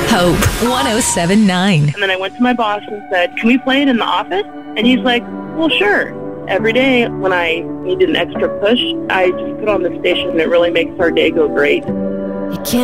Hope 107.9. And then I went to my boss and said, can we play it in the office? And he's like, well, sure. Every day when I needed an extra push, I just put on the station and it really makes our day go great. You can't